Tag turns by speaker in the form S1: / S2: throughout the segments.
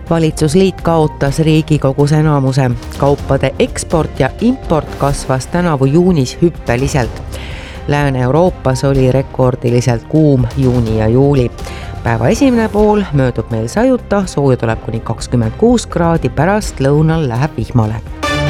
S1: Valitsusliit kaotas Riigikogus enamuse. Kaupade eksport ja import kasvas tänavu juunis hüppeliselt. Lääne-Euroopas oli rekordiliselt kuum juuni ja juuli. Päeva esimene pool möödub meil sajuta, sooja tuleb kuni 26 kraadi, pärast lõunal läheb vihmale.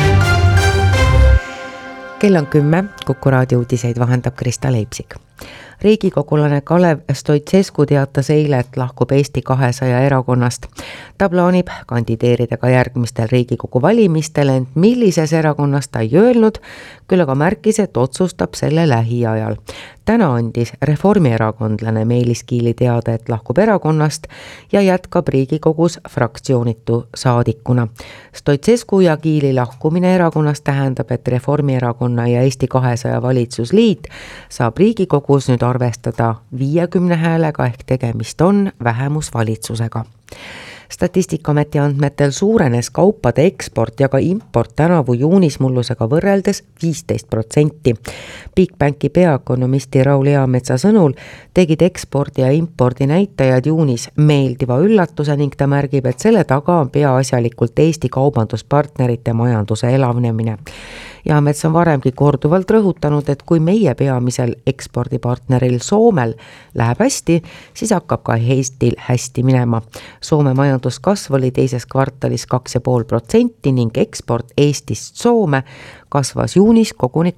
S1: Kell on 10, Kuku raadio uudiseid vahendab Krista Leipsik. Riigikogulane Kalev Stoicescu teatas eile, et lahkub Eesti 200 erakonnast. Ta plaanib kandideerida ka järgmistel Riigikogu valimistel, ent millises erakonnas ta ei öelnud, küll aga märkis, et otsustab selle lähiajal. Täna andis reformierakondlane Meelis Kiili teada, et lahkub erakonnast ja jätkab Riigikogus fraktsioonitu saadikuna. Stoicescu ja Kiili lahkumine erakonnast tähendab, et Reformierakonna ja Eesti 200 valitsusliit saab Riigikogus nüüd arvestada 50 häälega ehk tegemist on vähemusvalitsusega. Statistikaameti andmetel suurenes kaupade eksport ja ka import tänavu juunis mullusega võrreldes 15%. Bigbanki peaökonomisti Raul Eametsa sõnul tegid ekspordi ja impordi näitajad juunis meeldiva üllatuse ning ta märgib, et selle taga on peaasjalikult Eesti kaubanduspartnerite majanduse elavnemine. Eamets on varemgi korduvalt rõhutanud, et kui meie peamisel ekspordipartneril Soomel läheb hästi, siis hakkab ka Eestil hästi minema. Soome majanduskasv oli teises kvartalis 2,5% ning eksport Eestist Soome kasvas juunis koguni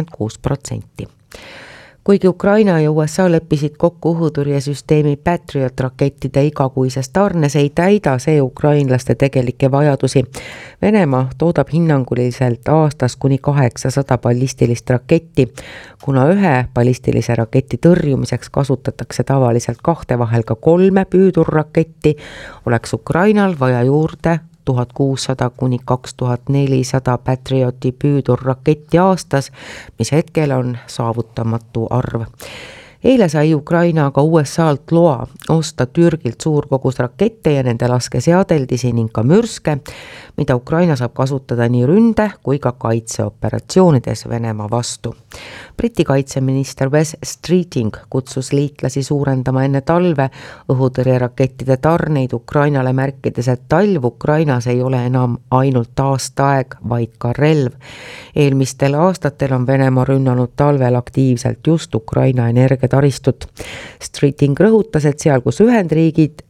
S1: 26%. Kuigi Ukraina ja USA leppisid kokku õhutõrjesüsteemi Patriot rakettide igakuises tarnes, ei täida see ukrainlaste tegelikke vajadusi. Venemaa toodab hinnanguliselt aastas kuni 800 ballistilist raketti. Kuna ühe ballistilise raketi tõrjumiseks kasutatakse tavaliselt 2, vahel ka 3 püüdurraketti, oleks Ukrainal vaja juurde 1600 kuni 2400 Patrioti püüdurraketti aastas, mis hetkel on saavutamatu arv. Eile sai Ukraina ka USA-lt loa osta Türgilt suur kogus rakette ja nende laskeseadeldisi ning ka mürske, mida Ukraina saab kasutada nii ründe kui ka kaitseoperatsioonides Venemaa vastu. Briti kaitseminister Wes Streeting kutsus liitlasi suurendama enne talve õhutõrjerakettide tarneid Ukrainale, märkides, et talv Ukrainas ei ole enam ainult aastaaeg, vaid ka relv. Eelmistel aastatel on Venemaa rünnanud talvel aktiivselt just Ukraina energiataristut. Streeting rõhutas, et seal, kus Ühendriigid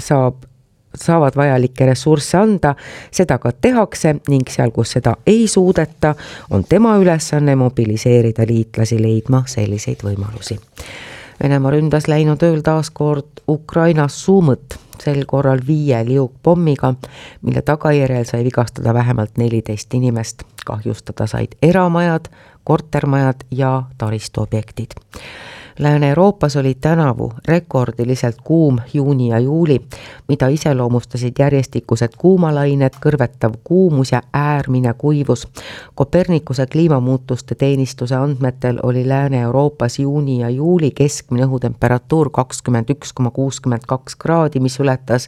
S1: saavad vajalikke ressursse anda, seda ka tehakse ning seal, kus seda ei suudeta, on tema ülesanne mobiliseerida liitlasi leidma selliseid võimalusi. Venemaa ründas läinud ööl taaskord Ukrainas Sumõt, sel korral 5 liugpommiga, mille tagajärjel sai vigastada vähemalt 14 inimest. Kahjustada said eramajad, kortermajad ja taristuobjektid. Lääne-Euroopas oli tänavu rekordiliselt kuum juuni ja juuli, mida iseloomustasid järjestikused kuumalained, kõrvetav kuumus ja äärmine kuivus. Kopernikuse kliimamuutuste teenistuse andmetel oli Lääne-Euroopas juuni ja juuli keskmine õhutemperatuur 21,62 kraadi, mis ületas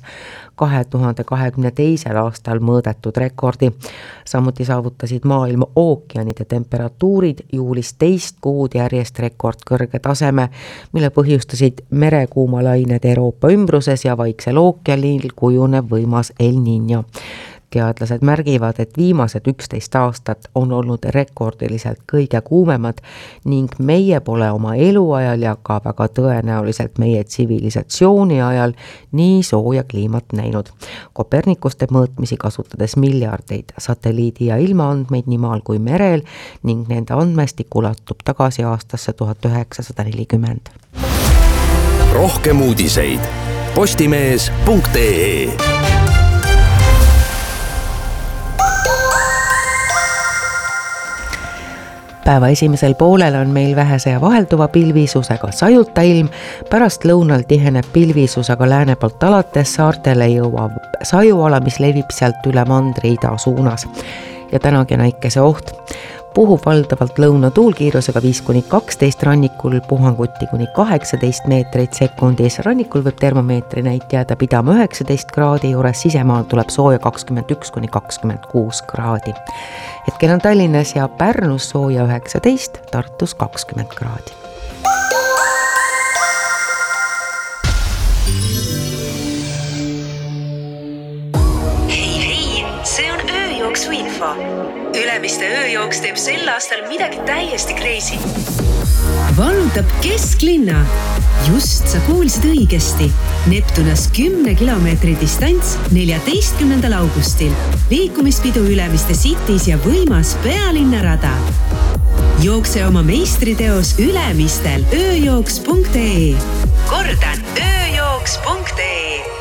S1: 2022. aastal mõõdetud rekordi. Samuti saavutasid maailma ookeanide temperatuurid juulis teist kuud järjest rekordkõrge taseme, mille põhjustasid merekuumalained Euroopa ümbruses ja Vaiksel ookeanil kujunev võimas El Niño. Teadlased märgivad, et viimased 11 aastat on olnud rekordiliselt kõige kuumemad ning meie pole oma eluajal ja ka väga tõenäoliselt meie tsivilisatsiooni ajal nii sooja kliimat näinud. Kopernikus teeb mõõtmisi kasutades miljardeid satelliidi ja ilmaandmeid nii maal kui merel ning nende andmestik ulatub tagasi aastasse 1940.
S2: Rohkem uudiseid postimees.ee.
S1: Päeva esimesel poolel on meil vähese ja vahelduva pilvisusega sajuta ilm, pärast lõunal tiheneb pilvisus, aga lääne poolt alates saartele jõuab sajuala, mis levib sealt üle mandri ida suunas. Ja tänagi on äikese oht. Puhub valdavalt lõunatuul kiirusega 5-12, rannikul puhanguti kuni 18 meetrit sekundis. Rannikul võib termomeetri näit jääda pidama 19 kraadi juures, sisemaal tuleb sooja 21-26 kraadi. Hetkel on Tallinnas ja Pärnus sooja 19, Tartus 20 kraadi.
S3: Jooksuinfo. Ülemiste ööjooks teeb sel aastal midagi täiesti crazy.
S4: Vallutab kesklinna. Just sa kuulsid õigesti. Neptunas 10 kilomeetri distants 14. augustil. Liikumispidu Ülemiste Cities ja võimas pealinnarada. Jookse oma meistriteos Ülemistel ööjooks.ee. Kordan ööjooks.ee.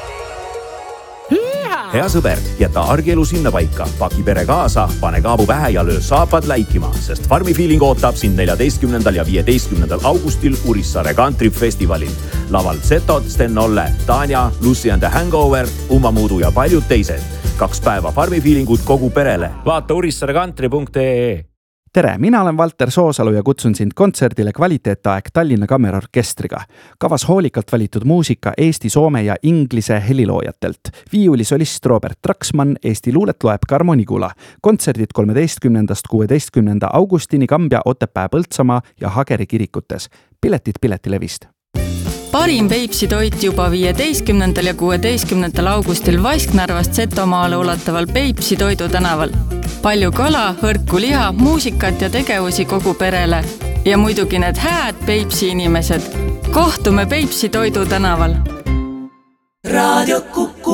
S5: Hea sõber, jäta argielu sinna paika, paki pere kaasa, pane kaabu pähe ja löö saapad läikima, sest Farmi Feeling ootab sind 14. ja 15. augustil Urissaare Country Festivalil. Laval Zetod, Sten Olle, Tanja, Lucy and the Hangover, Ummamuudu ja paljud teised. 2 päeva Farmi Feelingut kogu perele. Vaata urissaarecountry.ee.
S6: Tere, mina olen Valter Soosalu ja kutsun sind kontserdile Kvaliteetaeg Tallinna Kammerorkestriga. Kavas hoolikalt valitud muusika Eesti, soome ja inglise heliloojatelt. Viiulisolist Robert Traksmann, Eesti luulet loeb Karmo Nigula. Kontserdid 13. 16. augustini Kambja, Otepää, Põltsamaa ja Hageri kirikutes. Piletid Piletilevist.
S7: Parim Peipsi toit juba 15. ja 16. augustil Vasknarvast Setomaale ulataval Peipsi Toidu tänaval. Palju kala, hõrku liha, muusikat ja tegevusi kogu perele. Ja muidugi need hääd Peipsi inimesed. Kohtume Peipsi Toidu tänaval.
S3: Raadio Kuku.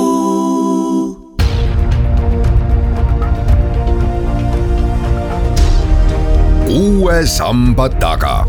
S2: Uue samba taga.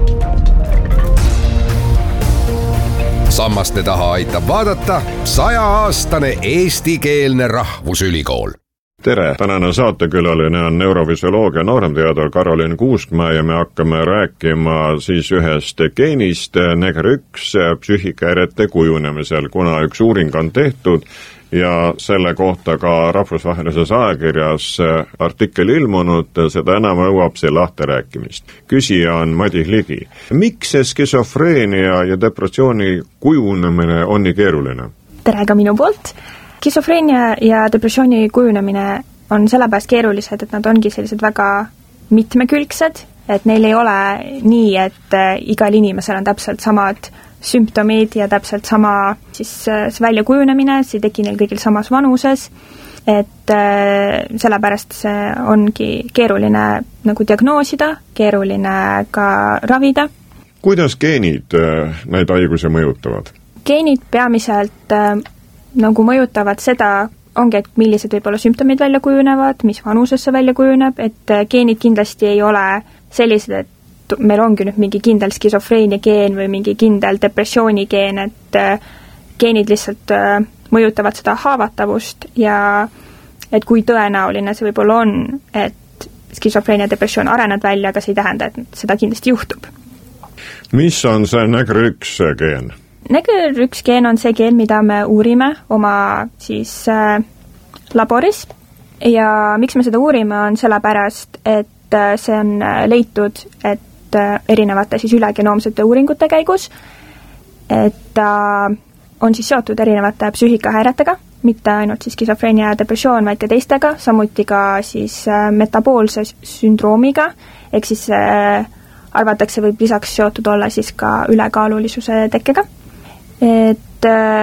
S2: Sammaste taha aitab vaadata 100-aastane eestikeelne rahvusülikool.
S8: Tere, tänane saatekülaline on neurofüsioloogia nooremteadur Karoliin Kuuskmaa ja me hakkame rääkima siis ühest geenist NEGR1 psüühikahäirete kujunemisel, kuna üks uuring on tehtud ja selle kohta ka rahvusvahelises ajakirjas artikkel ilmunud, seda enam jõuab see lahterääkimist. Küsija on Madis Ligi. Miks see skisofreenia ja depressiooni kujunemine on nii keeruline?
S9: Tere ka minu poolt. Skisofreenia ja depressiooni kujunemine on sellepärast keerulised, et nad ongi sellised väga mitmekülgsed, et neil ei ole nii, et igal inimesel on täpselt samad sümptomid ja täpselt sama siis väljakujunemine, see tegi neil kõigil samas vanuses, et sellepärast see ongi keeruline nagu diagnoosida, keeruline ka ravida.
S8: Kuidas geenid neid haigusi mõjutavad?
S9: Geenid peamiselt nagu mõjutavad seda, ongi, et millised võib-olla sümptomid välja kujunevad, mis vanuses see välja kujuneb, et geenid kindlasti ei ole sellised, et meil ongi nüüd mingi kindel skisofreenia geen või mingi kindel depressiooni geen, et geenid lihtsalt mõjutavad seda haavatavust ja et kui tõenäoline see võib-olla on, et skisofreenia depressioon areneb välja, aga see ei tähenda, et seda kindlasti juhtub.
S8: Mis on see NEGR1 geen?
S9: NEGR1 geen on see geen, mida me uurime oma siis laboris ja miks me seda uurime on sellepärast, et see on leitud, et erinevate siis ülegenoomsete uuringute käigus, et ta on siis seotud erinevate psüühikahäiretega, mitte ainult siis skisofreenia ja depressioon, vaid ka teistega, samuti ka siis metaboolse sündroomiga, ehk siis arvatakse võib lisaks seotud olla siis ka ülekaalulisuse tekkega. Et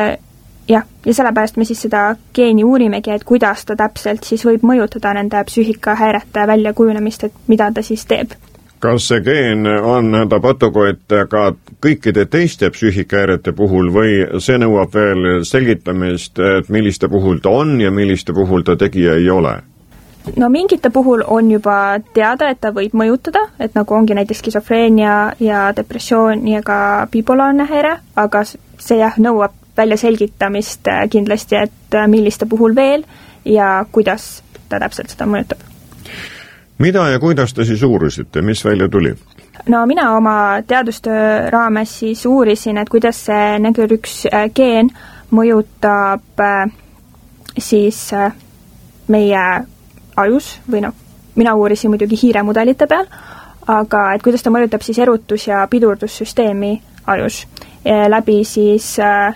S9: ja sellepärast me siis seda geeni uurimegi, et kuidas ta täpselt siis võib mõjutada nende psüühikahäirete väljakujunemist, et mida ta siis teeb.
S8: Kas see geen on patogoid ka kõikide teiste psüühikahäirete puhul või see nõuab veel selgitamist, et milliste puhul ta on ja milliste puhul ta tegija ei ole?
S9: No mingite puhul on juba teada, et ta võib mõjutada, et nagu ongi näiteks skisofreenia ja depressioon ja ka bipolaarne häire, aga see nõuab välja selgitamist kindlasti, et milliste puhul veel ja kuidas ta täpselt seda mõjutab.
S8: Mida ja kuidas te siis uurisite, mis välja tuli?
S9: No mina oma teadustöö raames siis uurisin, et kuidas see NEGR1 geen mõjutab siis meie ajus või mina uurisin muidugi hiiremudelite peal, aga et kuidas ta mõjutab siis erutus- ja pidurdussüsteemi ajus läbi siis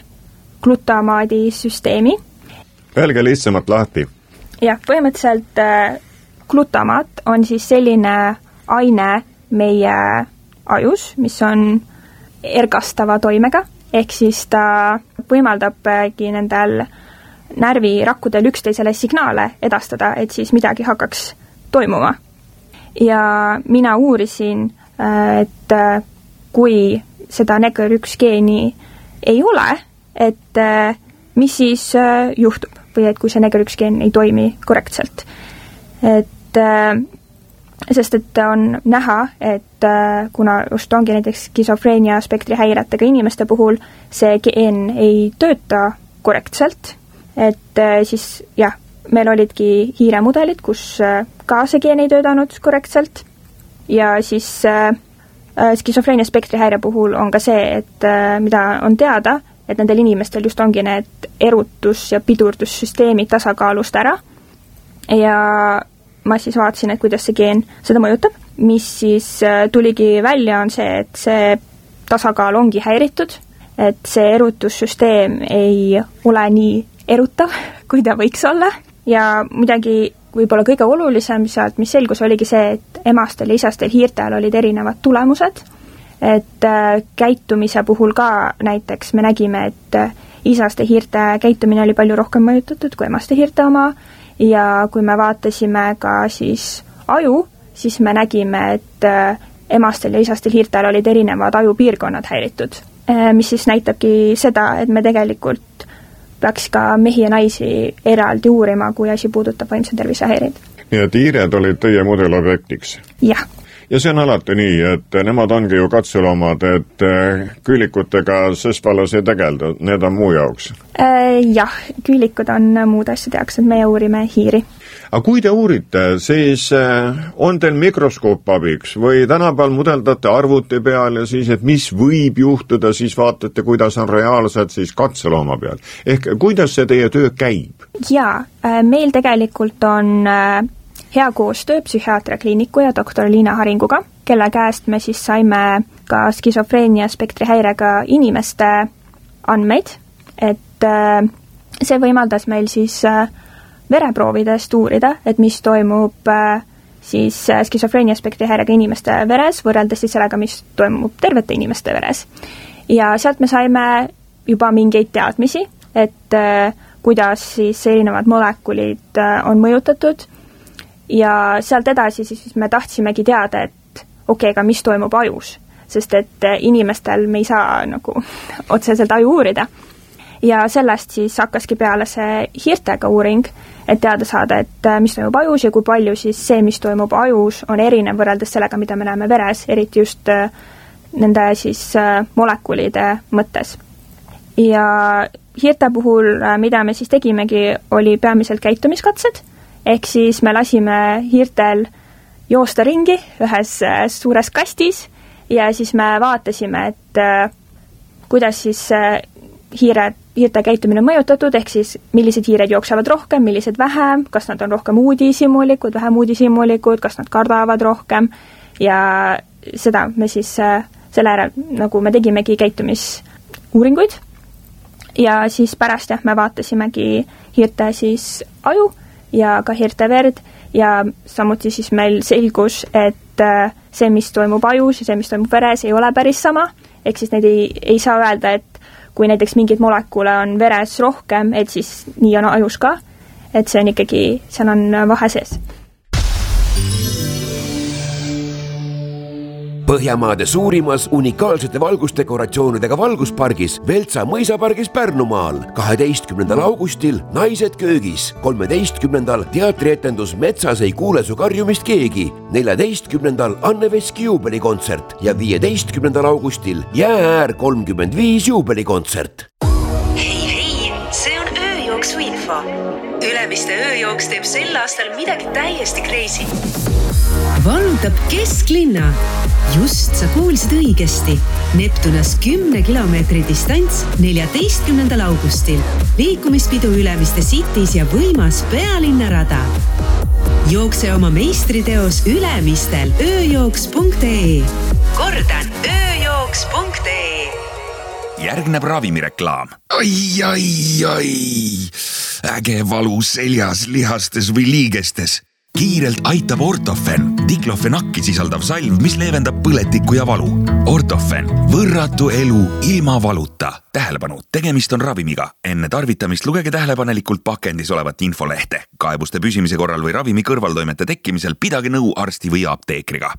S9: glutamaadisüsteemi.
S8: Öelge lihtsamalt lahti.
S9: Jah, põhimõtteliselt glutamaat on siis selline aine meie ajus, mis on ergastava toimega, ehk siis ta võimaldabki nendel närvirakkudel üksteisele signaale edastada, et siis midagi hakkaks toimuma. Ja mina uurisin, et kui seda NECR1 geeni ei ole, et mis siis juhtub või et kui see NECR1 geen ei toimi korrektselt. Sest et on näha, et kuna just ongi näiteks skisofreenia spektrihäiretega inimeste puhul see geen ei tööta korrektselt, et siis jah, meil olidki hiiremudelid, kus ka see geen ei töötanud korrektselt ja siis skisofreenia spektrihäire puhul on ka see, et mida on teada, et nendel inimestel just ongi need erutus- ja pidurdussüsteemid tasakaalust ära ja ma siis vaatasin, et kuidas see geen seda mõjutab, mis siis tuligi välja on see, et see tasakaal ongi häiritud, et see erutussüsteem ei ole nii erutav, kui ta võiks olla ja midagi võib-olla kõige olulisem sealt, mis selgus, oligi see, et emastel ja isastel hiirtel olid erinevad tulemused, et käitumise puhul ka näiteks me nägime, et isaste hiirte käitumine oli palju rohkem mõjutatud kui emaste hiirte oma ja kui me vaatasime ka siis aju, siis me nägime, et emastel ja isastel hiirtel olid erinevad ajupiirkonnad häiritud, mis siis näitabki seda, et me tegelikult peaks ka mehi ja naisi eraldi uurima, kui asi puudutab vaimse tervise häireid.
S8: Nii et hiired olid teie mudelobjektiks?
S9: Jah.
S8: Ja see on alati nii, et nemad ongi ju katseloomad, et küülikutega ses vallas ei tegelda, need on muu jaoks?
S9: Jah, küülikud on muud asjad jaoks, et meie uurime hiiri.
S8: Aga kui te uurite, siis on teil mikroskoop abiks või tänapäeval mudeldate arvuti peal ja siis, et mis võib juhtuda, siis vaatate, kuidas on reaalselt siis katselooma peal. Ehk kuidas see teie töö käib?
S9: Jaa, meil tegelikult on hea koostöö psühhiaatria kliiniku ja doktor Liina Haringuga, kelle käest me siis saime ka skisofreenia spektrihäirega inimeste andmeid, et see võimaldas meil siis vereproovidest uurida, et mis toimub siis skisofreenia spektrihäirega inimeste veres, võrreldes siis sellega, mis toimub tervete inimeste veres. Ja sealt me saime juba mingeid teadmisi, et kuidas siis erinevad molekulid on mõjutatud ja sealt edasi siis me tahtsimegi teada, et aga mis toimub ajus, sest et inimestel me ei saa nagu otseselt aju uurida. Ja sellest siis hakkaski peale see hiirtega uuring, et teada saada, et mis toimub ajus ja kui palju siis see, mis toimub ajus, on erinev võrreldes sellega, mida me näeme veres, eriti just nende siis molekulide mõttes. Ja hiirte puhul, mida me siis tegimegi, oli peamiselt käitumiskatsed, ehk siis me lasime hiirtel joosta ringi ühes suures kastis ja siis me vaatasime, et kuidas siis hiirte käitumine mõjutatud, ehk siis millised hiired jooksevad rohkem, millised vähem, kas nad on rohkem uudishimulikud, vähem uudishimulikud, kas nad kardavad rohkem ja seda me siis selle ära, nagu me tegimegi käitumisuuringuid ja siis pärast me vaatasimegi hiirte siis aju ja ka hiirte verd ja samuti siis meil selgus, et see, mis toimub ajus ja see, mis toimub veres, ei ole päris sama, ehk siis neid ei saa öelda, et kui näiteks mingid molekule on veres rohkem, et siis nii on ajus ka, et see on ikkagi, seal on vahe sees.
S10: Põhjamaade suurimas unikaalsete valgusdekoratsioonidega valguspargis Veltsa mõisapargis Pärnumaal 12. augustil Naised köögis, 13. teatrietendus Metsas ei kuule su karjumist keegi, 14. Anne Veski juubelikontsert ja 15. augustil Jäääär 35 juubelikontsert.
S3: Hei, see on ööjooksu info. Ülemiste ööjooks teeb sel aastal midagi täiesti crazy.
S4: Vallutab kesklinna. Just sa kuulsid õigesti. Neptunas 10 kilomeetri distants 14. augustil. Liikumispidu Ülemiste Cities ja võimas pealinnarada. Jookse oma meistriteos Ülemistel ööjooks.ee.
S3: Kordan, ööjooks.ee.
S11: Järgneb ravimireklaam. Ai. Äge valu seljas, lihastes või liigestes. kiirelt aitab Ortofen, diklofenakki sisaldav salv, mis leevendab põletikku ja valu. Ortofen, võrratu elu ilma valuta. Tähelepanu, tegemist on ravimiga. Enne tarvitamist lugege tähelepanelikult pakendis olevat infolehte. Kaebuste püsimise korral või ravimi kõrvaltoimete tekkimisel pidage nõu arsti või apteekriga.